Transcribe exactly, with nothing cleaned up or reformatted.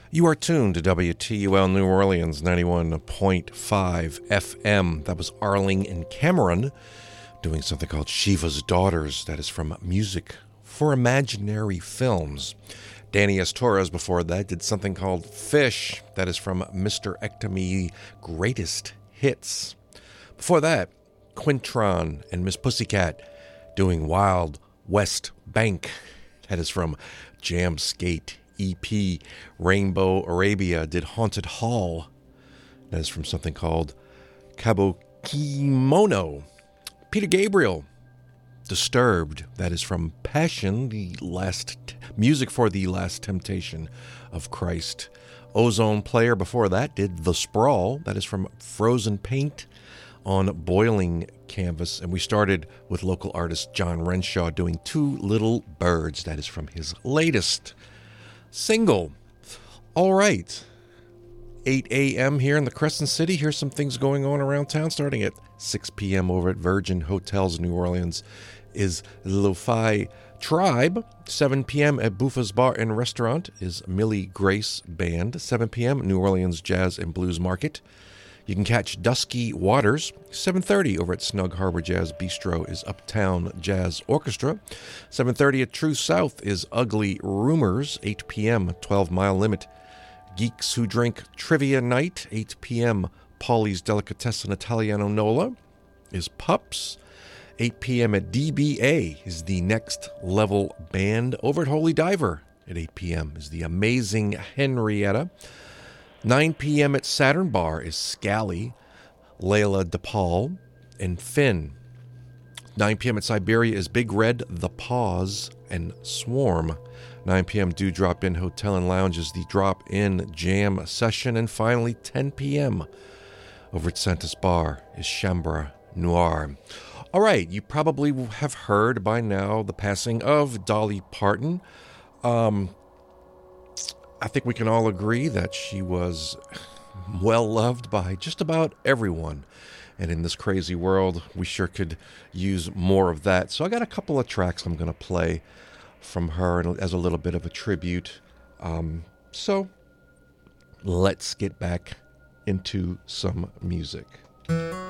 You are tuned to W T U L New Orleans ninety-one point five F M. That was Arling and Cameron doing something called Shiva's Daughters. That is from Music for Imaginary Films. Danny S. Torres before that did something called Fish. That is from Mister Ectomy Greatest Hits. Before that, Quintron and Miss Pussycat doing Wild West Bank. That is from Jam Skate E P. Rainbow Arabia did Haunted Hall. That is from something called Kabokimono. Peter Gabriel, Disturbed. That is from Passion, the last t- music for the Last Temptation of Christ. Ozone Player before that did The Sprawl. That is from Frozen Paint on Boiling Canvas. And we started with local artist John Renshaw doing Two Little Birds. That is from his latest single. All right. eight a.m. here in the Crescent City. Here's some things going on around town. Starting at six p.m. over at Virgin Hotels New Orleans is Lo-Fi Tribe. seven p.m. at Buffa's Bar and Restaurant is Millie Grace Band. seven p.m. New Orleans Jazz and Blues Market. You can catch Dusky Waters. seven thirty over at Snug Harbor Jazz Bistro is Uptown Jazz Orchestra. seven thirty at True South is Ugly Rumors. eight p.m. twelve Mile Limit Geeks Who Drink Trivia Night. eight p.m. Paulie's Delicatessen Italiano Nola is Pups. eight p.m. at D B A is the Next Level Band. Over at Holy Diver at eight p.m. is the Amazing Henrietta. nine p.m. at Saturn Bar is Scally, Layla DePaul, and Finn. nine p.m. at Siberia is Big Red, The Pause, and Swarm. nine p.m. Dewdrop Inn Hotel and Lounge is the Drop In Jam Session. And finally, ten p.m. over at Santa's Bar is Chambre Noir. All right, you probably have heard by now the passing of Dolly Parton. Um... I think we can all agree that she was well loved by just about everyone. And in this crazy world, we sure could use more of that. So I got a couple of tracks I'm going to play from her as a little bit of a tribute. Um, so let's get back into some music.